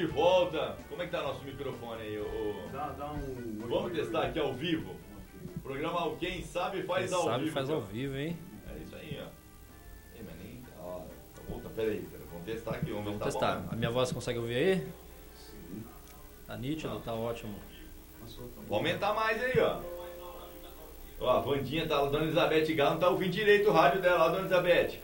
de volta. Como é que tá nosso microfone aí? Vamos testar aqui ao vivo. O programa Quem Sabe Faz ao Vivo. Quem sabe faz ao vivo, hein? É isso aí, ó. Mas nem... Volta, peraí. Vamos testar aqui. Vamos testar. Bom, a minha voz consegue ouvir aí? Sim. Tá nítido? Tá ótimo. Vou aumentar mais aí, ó. Ó, a Vandinha tá, a Dona Elizabeth Galo não tá ouvindo direito o rádio dela, ó, Dona Elizabeth.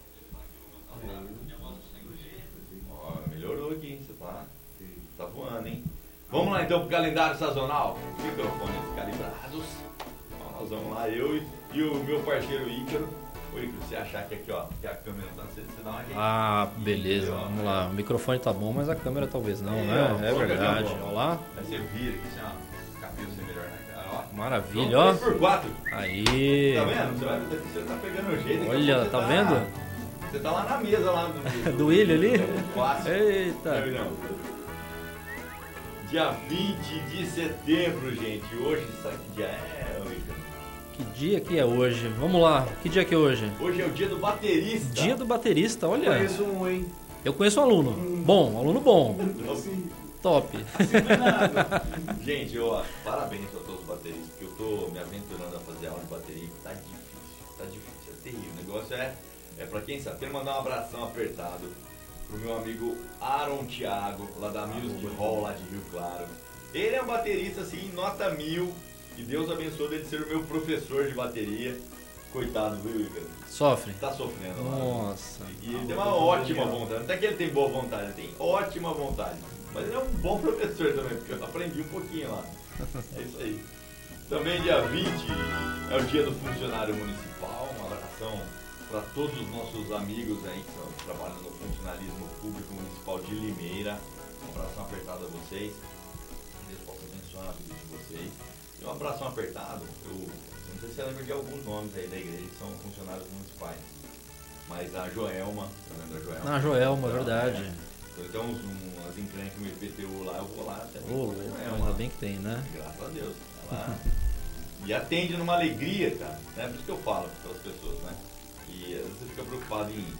Ó, melhorou aqui, hein? Você tá voando, hein? Vamos lá então pro calendário sazonal. Microfones calibrados. Ó, nós vamos lá, eu e o meu parceiro Ícaro. Ô Ícaro, você achar que aqui, ó, que a câmera tá, você dá uma gente. Ah, beleza, vamos lá. O microfone tá bom, mas a câmera talvez não, né? É verdade. Olha lá. Aí você vira aqui, assim, ó, cabelo ser melhor, né, cara? Ó. Maravilha, ó. 3x4. Aí. Tá vendo? Você tá pegando o jeito. Olha, tá vendo? Você tá lá na mesa lá do William ali? Fácil. Eita. Não. Dia 20 de setembro, gente. Hoje, sabe que dia é, Ícaro? Que dia que é hoje? Vamos lá, que dia que é hoje? Hoje é o dia do baterista. Dia do baterista, olha. Eu conheço um, hein? Eu conheço um aluno. Bom, aluno bom. Top. Gente, parabéns a todos os bateristas, porque eu tô me aventurando a fazer aula de bateria. Tá difícil, é terrível. O negócio é pra quem sabe. Quero mandar um abração apertado pro meu amigo Aaron Thiago, lá da Music Hall, lá de Rio Claro. Ele é um baterista, assim, nota 1000. Que Deus abençoe dele ser o meu professor de bateria. Coitado, viu, Ícaro? Sofre? Tá sofrendo. Nossa. E ele tem uma ótima vontade. Até que ele tem boa vontade, ele tem ótima vontade. Mas ele é um bom professor também, porque eu aprendi um pouquinho lá. É isso aí. Também dia 20 é o dia do funcionário municipal. Um abração para todos os nossos amigos aí que trabalham no funcionalismo público municipal de Limeira. Um abração apertado a vocês. Que Deus possa abençoar a vida de vocês. E um abração apertado, eu não sei se você lembra de alguns nomes aí da igreja que são funcionários municipais. Mas a Joelma, tá vendo a Joelma? Ah, Joelma, verdade. Então umas encrencas no IPTU lá, eu vou lá até. Ainda bem que tem, né? Graças a Deus. Ela e atende numa alegria, cara. É por isso que eu falo para as pessoas, né? E às vezes você fica preocupado em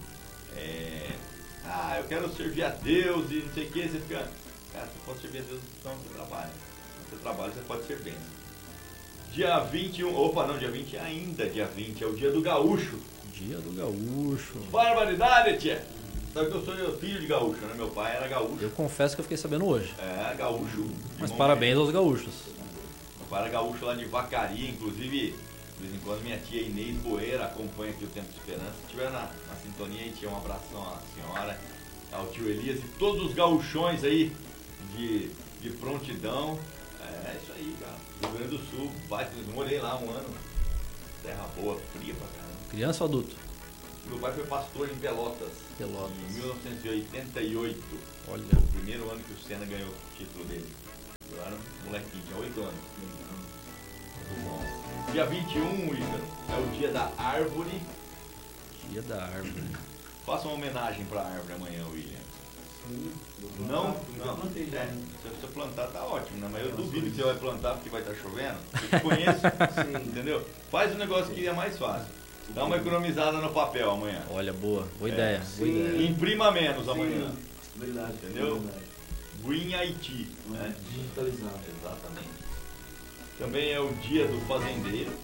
eu quero servir a Deus e não sei o que, você fica. Cara, você pode servir a Deus então você trabalha. Você trabalha, você pode ser bem. Dia 21, dia 20 ainda, dia 20, é o dia do gaúcho. Dia do gaúcho. Barbaridade, tia! Sabe que eu sou filho de gaúcho, né? Meu pai era gaúcho. Eu confesso que eu fiquei sabendo hoje. É, gaúcho. Mas parabéns aos gaúchos. Meu pai era gaúcho lá de Vacaria, inclusive, de vez em quando minha tia Inês Boeira acompanha aqui o Tempo de Esperança. Se estiver na sintonia, a gente um abração à senhora, ao tio Elias e todos os gaúchões aí de prontidão. É isso aí, cara. Rio Grande do Sul, morei lá um ano. Terra boa, fria pra caramba. Criança ou adulto? Meu pai foi pastor em Pelotas. Em 1988. Olha. Foi o primeiro ano que o Senna ganhou o título dele. Eu era um molequinho, tinha 8 anos. Muito bom. Dia 21, Ícaro, é o dia da árvore. Dia da árvore. Faça uma homenagem pra árvore amanhã, William. Não. Se você plantar tá ótimo, né? Mas eu duvido que você vai plantar porque vai estar chovendo. Eu te conheço, entendeu? Faz um negócio que é mais fácil. Dá uma economizada no papel amanhã. Olha, boa ideia. Boa ideia. Imprima menos amanhã. Verdade. Entendeu? Green IT. Né? Digitalizado. Exatamente. Também é o dia do fazendeiro.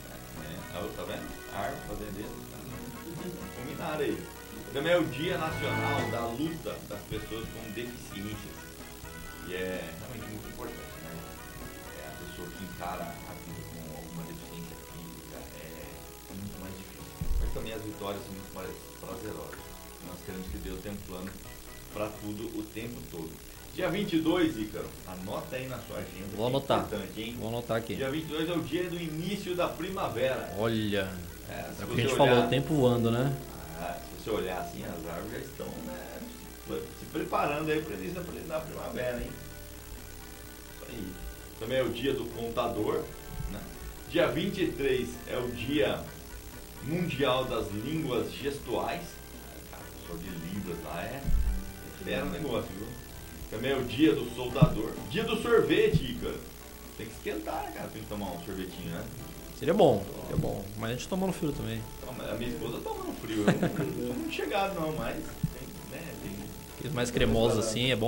Tá vendo? Árvore, fazendeiro. Combinaram aí. Também é o Dia Nacional da Luta das Pessoas com Deficiências. E é realmente muito importante, né? A pessoa que encara a vida com alguma deficiência física é muito mais difícil. Mas também as vitórias são muito mais prazerosas. Nós queremos que Deus tenha um plano para tudo o tempo todo. Dia 22, Ícaro, anota aí na sua agenda. Vou anotar. Importante, hein? Vou anotar aqui. Dia 22 é o dia do início da primavera. Olha, se o que a gente falou, o tempo voando, né? Se você olhar assim, as árvores já estão se preparando aí para o início da primavera, hein? Isso aí. Também é o dia do contador, né? Dia 23 é o dia mundial das línguas gestuais. A pessoa de Libras lá espera o negócio, viu? Também é o dia do soldador. Dia do sorvete, Ícaro. Tem que esquentar, cara, tem que tomar um sorvetinho, né? Seria bom. Mas a gente toma no frio também. A minha esposa toma no frio. Eu não sou muito chegado não, mas tem Aqueles mais cremosos assim, é bom.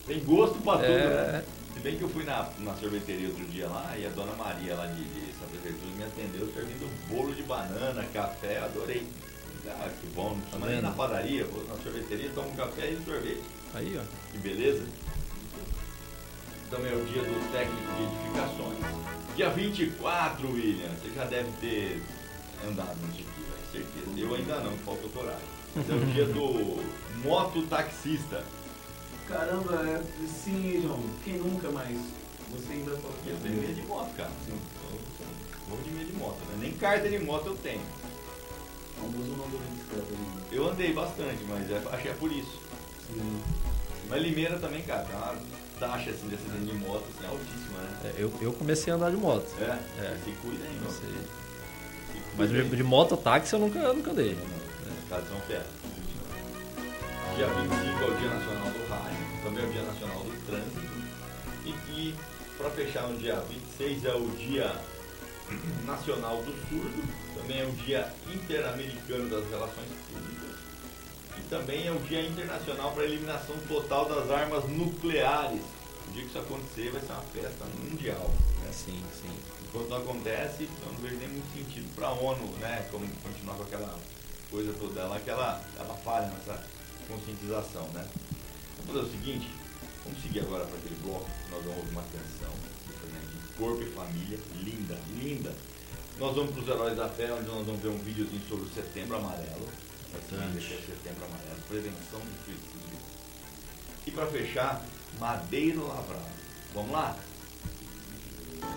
Tem gosto pra tudo, né? Se bem que eu fui na sorveteria outro dia lá e a dona Maria lá de Santa Gertrude me atendeu servindo bolo de banana, café, eu adorei. Ah, que bom, não precisa nem ir na padaria, vou na sorveteria, tomo um café e sorvete. Aí, ó. Que beleza. Também é o dia do técnico de edificações. Dia 24, William, você já deve ter andado nisso aqui, com certeza. Eu ainda não, falta coragem. É o dia do mototaxista. Caramba, sim, João. Quem nunca mais? Você ainda falou que Eu tenho medo de moto, cara. Vou de medo de moto, né? Nem carta de moto eu tenho. O famoso não andou de bicicleta ainda. Eu andei bastante, mas acho que é por isso. Sim. Mas Limeira também, cara, tem uma taxa assim, de acidente de moto assim, altíssima, né? Eu comecei a andar de moto. Se cuida aí, Não meu. sei. Se cuida Mas aí. de mototáxi eu nunca andei. Cara, São Ferro. Dia 25 é o Dia Nacional do Rádio, também é o Dia Nacional do Trânsito. E para fechar no dia 26 é o Dia Nacional do Surdo, também é o Dia Interamericano das Relações Públicas e também é o Dia Internacional para a Eliminação Total das Armas Nucleares. O dia que isso acontecer vai ser uma festa mundial. Sim, sim. Enquanto não acontece, eu não vejo nem muito sentido para a ONU, né, como continuar com aquela coisa toda lá, que ela falha nessa conscientização, né? Vamos fazer o seguinte, vamos seguir agora para aquele bloco, nós vamos ouvir uma canção, de Corpo e Família, linda, linda. Nós vamos para os Heróis da Fé, onde nós vamos ver um videozinho sobre o Setembro Amarelo. Setembro Amarelo, prevenção do suicídio. E para fechar, Madeiro Lavrado. Vamos lá?